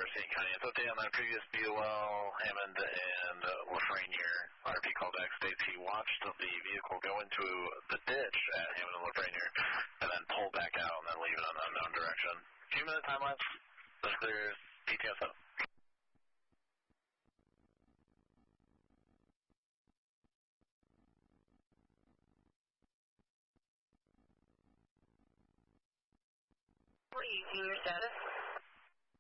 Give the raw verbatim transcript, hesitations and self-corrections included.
Saint County. It's update on that previous B O L, Hammond and uh, Lafreniere. R P called back, states he watched the vehicle go into the ditch at Hammond and Lafreniere and then pull back out and then leave it on an unknown direction. Few minute time lapse. This clears P T S O. What do you see your status?